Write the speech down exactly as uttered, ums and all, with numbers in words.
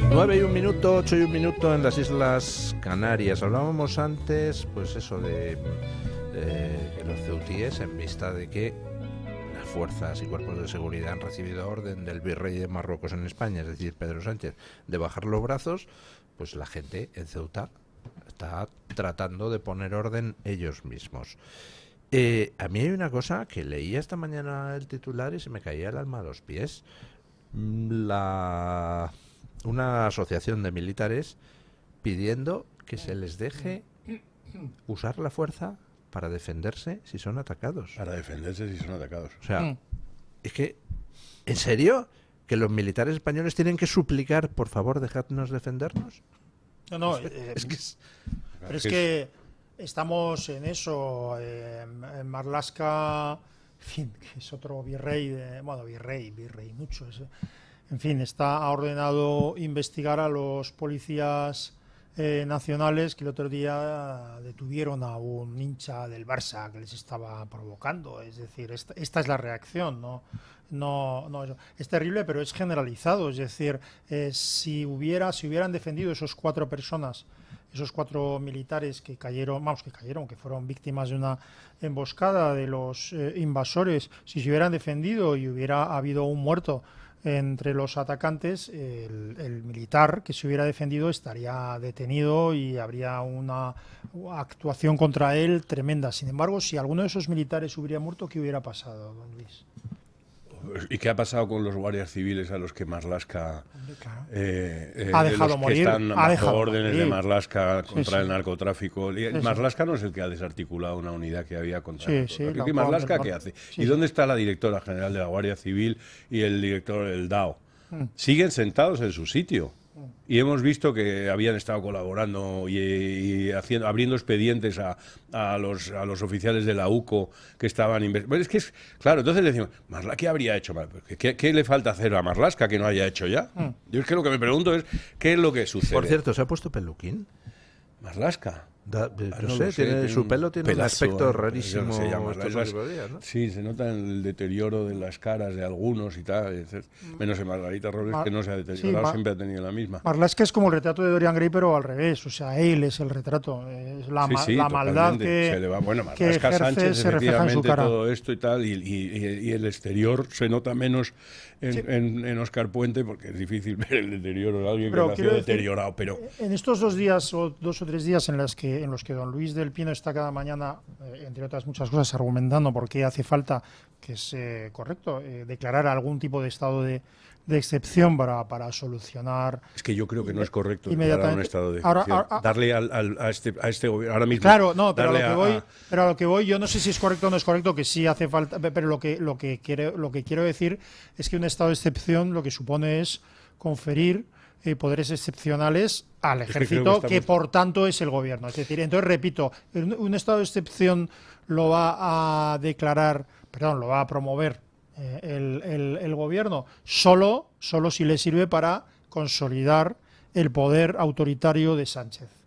nueve y un minuto, ocho y un minuto en las Islas Canarias. Hablábamos antes, pues eso de eh, que los ceutíes, en vista de que las fuerzas y cuerpos de seguridad han recibido orden del virrey de Marruecos en España, es decir, Pedro Sánchez, de bajar los brazos, pues la gente en Ceuta está tratando de poner orden ellos mismos. Eh, a mí hay una cosa que leía esta mañana el titular y se me caía el alma a los pies. La... una asociación de militares pidiendo que se les deje usar la fuerza para defenderse si son atacados. Para defenderse si son atacados. O sea, mm. es que, ¿en serio? ¿Que los militares españoles tienen que suplicar, por favor, dejadnos defendernos? No, no, es, eh, es que... Es, pero es que estamos en eso. Eh, en Marlaska, en fin, que es otro virrey, de, bueno, virrey, virrey, mucho. Es, en fin, está ha ordenado investigar a los policías eh, nacionales que el otro día detuvieron a un hincha del Barça que les estaba provocando. Es decir, esta, esta es la reacción, ¿no? No, no, es terrible, pero es generalizado. Es decir, eh, si hubiera, si hubieran defendido esos cuatro personas, esos cuatro militares que cayeron, vamos, que cayeron, que fueron víctimas de una emboscada de los eh, invasores, si se hubieran defendido y hubiera habido un muerto entre los atacantes, el, el militar que se hubiera defendido estaría detenido y habría una actuación contra él tremenda. Sin embargo, si alguno de esos militares hubiera muerto, ¿qué hubiera pasado, don Luis? ¿Y qué ha pasado con los guardias civiles a los que Marlaska eh, eh, ha dejado los morir? Que están ha bajo dejado órdenes morir. de Marlaska contra sí, sí. el narcotráfico. Sí, Marlaska no es el que ha desarticulado una unidad que había contra sí, el narcotráfico. Sí, ¿Y Marlaska qué hace? Sí, ¿Y sí. dónde está la directora general de la Guardia Civil y el director del D A O? Mm. Siguen sentados en su sitio. Y hemos visto que habían estado colaborando y, y haciendo, abriendo expedientes a, a, los, a los oficiales de la U C O que estaban investigando. Bueno, es que es, claro, entonces decimos, ¿Marlaska qué habría hecho? ¿Qué, ¿Qué le falta hacer a Marlaska que no haya hecho ya? Mm. Yo es que lo que me pregunto es, ¿qué es lo que sucede? Por cierto, ¿se ha puesto peluquín? Marlaska. Da, no, no sé, sé, tiene, tiene su pelo tiene pelazo, un aspecto eh, rarísimo. Se llama, estos las, días, ¿no? Sí, se nota el deterioro de las caras de algunos y tal. Menos en Margarita Robles, Mar que no se ha deteriorado, sí, siempre ha tenido la misma. Marlaska es como el retrato de Dorian Gray, pero al revés. O sea, él es el retrato. Es la, sí, sí, la maldad que, se le va. Bueno, que ejerce Sánchez, se refleja en su cara. Todo esto y tal, y, y, y el exterior se nota menos en, sí. en, en Óscar Puente, porque es difícil ver el deterioro de alguien pero que nació deteriorado. Pero en estos dos días, o dos o tres días en, las que, en los que don Luis del Pino está cada mañana, eh, entre otras muchas cosas, argumentando por qué hace falta, que es eh, correcto, eh, declarar algún tipo de estado de, de excepción para, para solucionar... Es que yo creo que no es correcto declarar un estado de excepción. Ahora, ahora, darle al, al, a, este, a este gobierno, ahora mismo... Claro, no, pero a, lo que a, voy, a... pero a lo que voy, yo no sé si es correcto o no es correcto, que sí hace falta, pero lo que, lo que, quiero, lo que quiero decir es que un estado de excepción lo que supone es conferir Eh, poderes excepcionales al ejército, es que, que, que por tanto es el gobierno. Es decir, entonces repito, un, un estado de excepción lo va a declarar, perdón, lo va a promover eh, el, el, el gobierno solo, solo si le sirve para consolidar el poder autoritario de Sánchez.